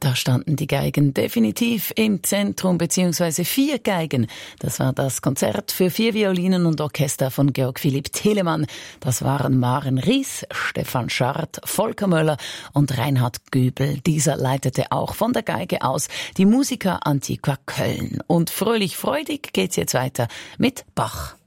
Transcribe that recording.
Da standen die Geigen definitiv im Zentrum, beziehungsweise 4 Geigen. Das war das Konzert für 4 Violinen und Orchester von Georg Philipp Telemann. Das waren Maren Ries, Stefan Schardt, Volker Möller und Reinhard Göbel. Dieser leitete auch von der Geige aus die Musica Antiqua Köln. Und fröhlich-freudig geht's jetzt weiter mit Bach.